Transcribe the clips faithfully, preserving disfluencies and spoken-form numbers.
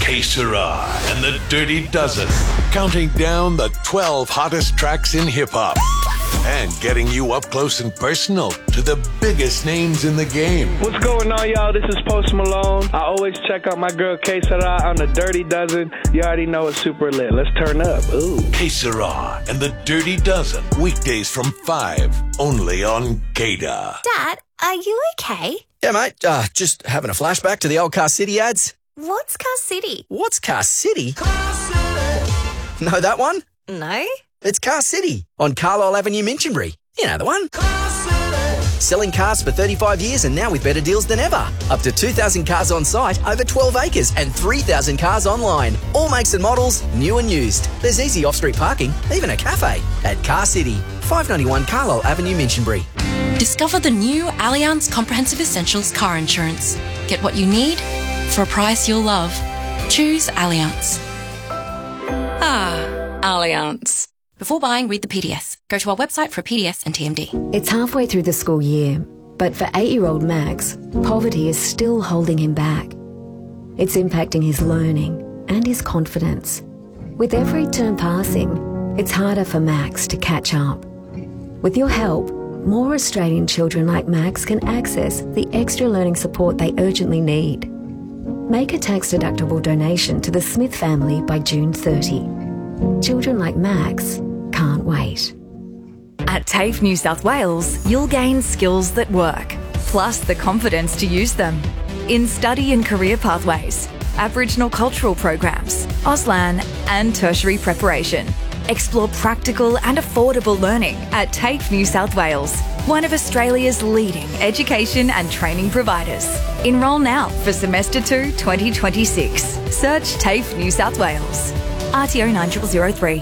Que Sera and the Dirty Dozen, counting down the twelve hottest tracks in hip-hop and getting you up close and personal to the biggest names in the game. What's going on, y'all? This is Post Malone. I always check out my girl Que Sera on the Dirty Dozen. You already know it's super lit. Let's turn up. Ooh. Que Sera and the Dirty Dozen, weekdays from five, only on Gata. Dad, are you okay? Yeah, mate. Uh, just having a flashback to the old Car City ads. What's Car City? What's Car City? Car City. Know that one? No. It's Car City on Carlisle Avenue, Minchinbury. You know the one. Car City. Selling cars for thirty-five years and now with better deals than ever. Up to two thousand cars on site, over twelve acres and three thousand cars online. All makes and models, new and used. There's easy off-street parking, even a cafe at Car City. five ninety-one Carlisle Avenue, Minchinbury. Discover the new Allianz Comprehensive Essentials car insurance. Get what you need for a price you'll love. Choose Allianz. Ah, Allianz. Before buying, read the P D S. Go to our website for a P D S and T M D. It's halfway through the school year, but for eight-year-old Max, poverty is still holding him back. It's impacting his learning and his confidence. With every term passing, it's harder for Max to catch up. With your help, more Australian children like Max can access the extra learning support they urgently need. Make a tax-deductible donation to the Smith family by June thirtieth. Children like Max can't wait. At TAFE New South Wales, you'll gain skills that work, plus the confidence to use them. In study and career pathways, Aboriginal cultural programs, Auslan and tertiary preparation. Explore practical and affordable learning at TAFE New South Wales, one of Australia's leading education and training providers. Enrol now for Semester two twenty twenty-six. Search TAFE New South Wales. R T O nine zero zero three.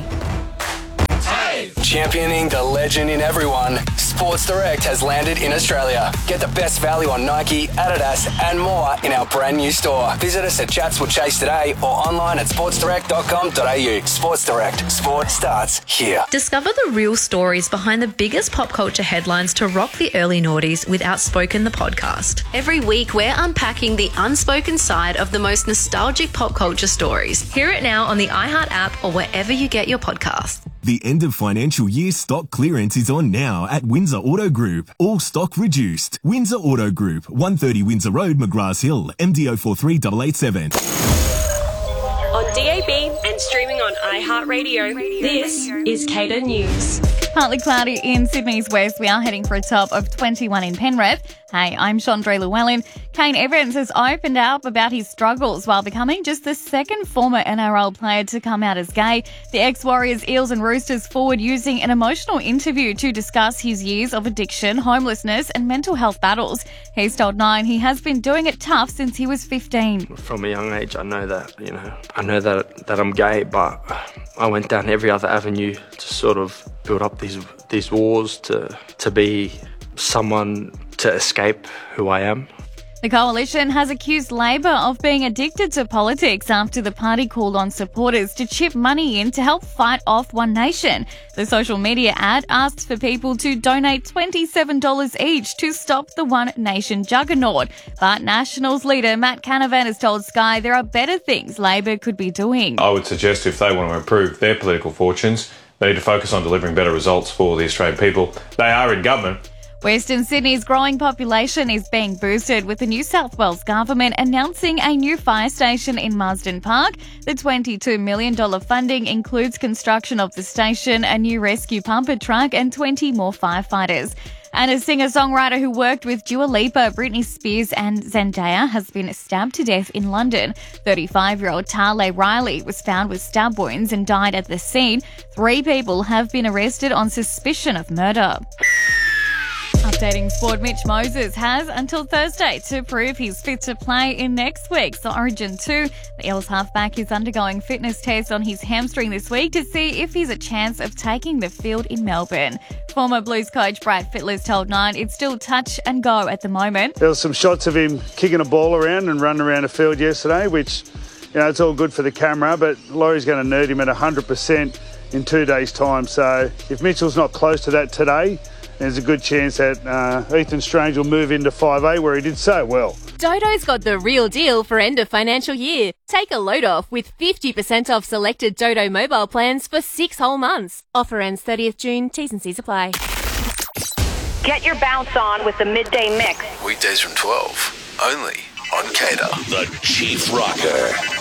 Championing the legend in everyone, Sports Direct has landed in Australia. Get the best value on Nike, Adidas and more in our brand new store. Visit us at Chatswood Chase today or online at sports direct dot com dot a u. Sports Direct. Sport starts here. Discover the real stories behind the biggest pop culture headlines to rock the early noughties with Outspoken the podcast. Every week we're unpacking the unspoken side of the most nostalgic pop culture stories. Hear it now on the iHeart app or wherever you get your podcasts. The end of financial year stock clearance is on now at Windsor Auto Group. All stock reduced. Windsor Auto Group, one thirty Windsor Road, McGrath Hill, M D O four three eight eight seven. On D A B and streaming on iHeartRadio, this is Gata News. Partly cloudy in Sydney's west. We are heading for a top of twenty-one in Penrith. Hey, I'm Chandra Llewellyn. Kane Evans has opened up about his struggles while becoming just the second former N R L player to come out as gay. The ex-Warriors, Eels and Roosters forward using an emotional interview to discuss his years of addiction, homelessness and mental health battles. He's told Nine he has been doing it tough since he was fifteen. From a young age, I know that, you know, I know that that I'm gay, but I went down every other avenue to sort of build up these these wars to to be someone to escape who I am. The Coalition has accused Labor of being addicted to politics after the party called on supporters to chip money in to help fight off One Nation. The social media ad asks for people to donate twenty-seven dollars each to stop the One Nation juggernaut. But Nationals leader Matt Canavan has told Sky there are better things Labor could be doing. I would suggest if they want to improve their political fortunes, they need to focus on delivering better results for the Australian people. They are in government. Western Sydney's growing population is being boosted with the New South Wales government announcing a new fire station in Marsden Park. The twenty-two million dollars funding includes construction of the station, a new rescue pumper truck and twenty more firefighters. And a singer-songwriter who worked with Dua Lipa, Britney Spears and Zendaya has been stabbed to death in London. thirty-five-year-old Tale Riley was found with stab wounds and died at the scene. Three people have been arrested on suspicion of murder. Updating sport, Mitch Moses has until Thursday to prove he's fit to play in next week's Origin two. The Eels halfback is undergoing fitness tests on his hamstring this week to see if he's a chance of taking the field in Melbourne. Former Blues coach Brad Fittler's told Nine it's still touch and go at the moment. There were some shots of him kicking a ball around and running around the field yesterday, which, you know, it's all good for the camera, but Laurie's going to need him at one hundred percent in two days' time. So if Mitchell's not close to that today, there's a good chance that uh, Ethan Strange will move into five A where he did so well. Dodo's got the real deal for end of financial year. Take a load off with fifty percent off selected Dodo mobile plans for six whole months. Offer ends thirtieth June. T's and C's apply. Get your bounce on with the Midday Mix. Weekdays from twelve, only on Cater. The Chief Rocker.